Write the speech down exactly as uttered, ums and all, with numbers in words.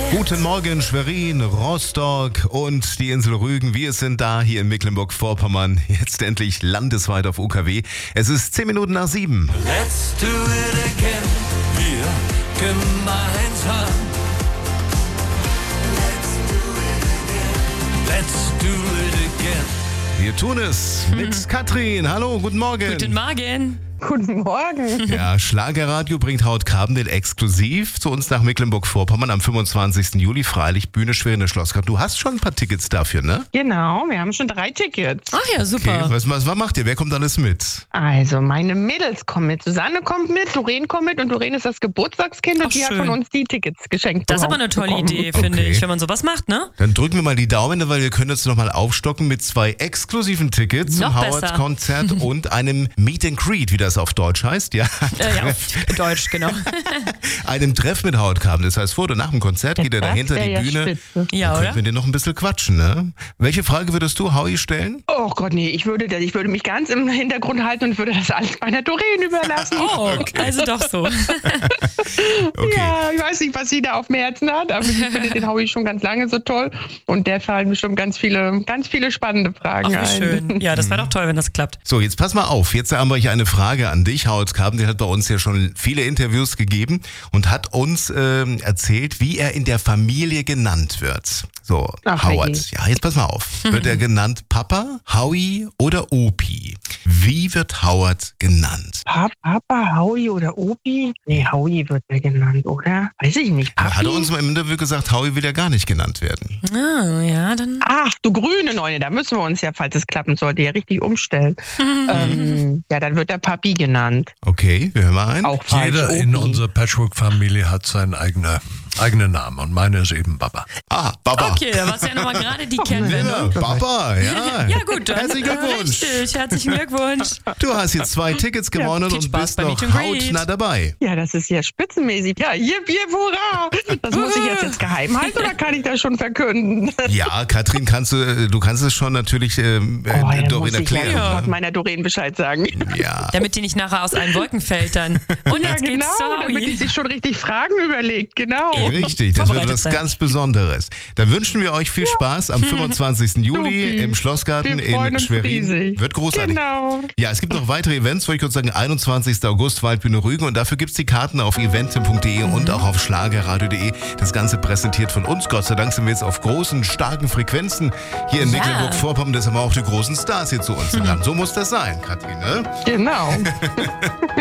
Guten Morgen, Schwerin, Rostock und die Insel Rügen. Wir sind da hier in Mecklenburg-Vorpommern. Jetzt endlich landesweit auf U K W. Es ist zehn Minuten nach sieben. Let's do it again. Wir gemeinsam. Let's do it again. Let's do it again. Wir tun es mit Katrin. Hallo, guten Morgen. Guten Morgen. Guten Morgen. Ja, Schlagerradio bringt Haut Carbendale exklusiv zu uns nach Mecklenburg-Vorpommern am fünfundzwanzigsten Juli. Freilich Bühne Schwerin Schlossgarten. Du hast schon ein paar Tickets dafür, ne? Genau, wir haben schon drei Tickets. Ach ja, super. Okay, was, was, was macht ihr? Wer kommt alles mit? Also, meine Mädels kommen mit. Susanne kommt mit, Doreen kommt mit und Doreen ist das Geburtstagskind Ach, und die schön. hat von uns die Tickets geschenkt. Das ist aber eine tolle bekommen. Idee, finde Okay. ich, wenn man sowas macht, ne? Dann drücken wir mal die Daumen, weil wir können jetzt nochmal aufstocken mit zwei exklusiven Tickets zum Noch besser. Howard-Konzert und einem Meet and Greet, wie das auf Deutsch heißt. Ja, Äh, ja, auf Deutsch, genau. einem Treff mit Howard Carbendale. Das heißt, vor oder nach dem Konzert geht er Das dahinter wär die ja Bühne. spitze. Ja, Dann oder? könnten wir dir noch ein bisschen quatschen, ne? Welche Frage würdest du Howie stellen? Oh Gott, nee, ich würde, das- ich würde mich ganz im Hintergrund halten und würde das alles meiner Doreen überlassen. Oh, also doch so. Okay. Ja, ich weiß nicht, was sie da auf dem Herzen hat, aber ich finde den Howie schon ganz lange so toll und der fallen mir schon ganz viele, ganz viele spannende Fragen Ach, wie ein. schön. Ja, das wäre doch toll, wenn das klappt. So, jetzt pass mal auf. Jetzt haben wir hier eine Frage an dich. Howard Carbendale hat bei uns ja schon viele Interviews gegeben und hat uns ähm, erzählt, wie er in der Familie genannt wird. So, Ach, Howard. Heidi. Ja, jetzt pass mal auf. Wird er genannt Papa, Howie oder Opi? Wie wird Howard genannt? Pa- Papa, Howie oder Opi? Nee, Howie wird er genannt, oder? Weiß ich nicht. Er Papi? hat er uns mal im Interview gesagt, Howie will ja gar nicht genannt werden. Ah, ja, dann. Ach, du grüne Neune, da müssen wir uns ja, falls es klappen sollte, ja richtig umstellen. ähm, ja, dann wird er Papi genannt. Okay, wir hören mal ein. Auch falsch. Jeder Opi. in unserer Patchwork-Familie hat seinen eigenen, eigenen Namen und meine ist eben Baba. Ah, Baba. Okay, da warst du ja nochmal gerade die Kennwendung. Ja, Papa, ja. Ja gut, dann Herzlichen Glückwunsch. Richtig, herzlichen Glückwunsch. Du hast jetzt zwei Tickets gewonnen viel und Spaß bist beim noch Meet and Greet. hautnah dabei. Ja, das ist ja spitzenmäßig. Ja, hier, hier, hurra! Das muss ich jetzt, jetzt geheim halten oder kann ich das schon verkünden? Ja, Katrin, kannst du, du kannst es schon natürlich ähm, äh, Oh, ja, muss Doreen ich ja erklären. sofort ne? meiner Doreen Bescheid sagen. Ja. Damit die nicht nachher aus allen Wolken fällt dann. Und Ja, jetzt genau, geht's zu damit ich Howie. sich schon richtig Fragen überlegt, genau. Richtig, das wird Vorbereitet was sein. ganz Besonderes. Dann wünschen wir euch viel Spaß am fünfundzwanzigsten Juli Supi. im Schlossgarten Wir freuen in uns Schwerin. riesig. Wird großartig. Genau. Ja, es gibt noch weitere Events, wollte ich kurz sagen, einundzwanzigsten August, Waldbühne Rügen und dafür gibt's die Karten auf eventim punkt de und auch auf schlagerradio punkt de. Das Ganze präsentiert von uns. Gott sei Dank sind wir jetzt auf großen, starken Frequenzen hier in Ja. Mecklenburg-Vorpommern. Das haben wir auch die großen Stars hier zu uns geladen. So muss das sein, Katrin, ne? Genau.